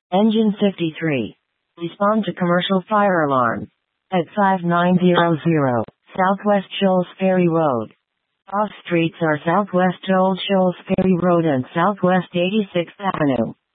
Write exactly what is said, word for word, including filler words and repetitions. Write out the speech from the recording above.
Engine fifty-three. Respond to commercial fire alarm. At five nine zero zero Southwest Shoals Ferry Road. Off streets are Southwest Old Shoals Ferry Road and Southwest eighty-sixth Avenue.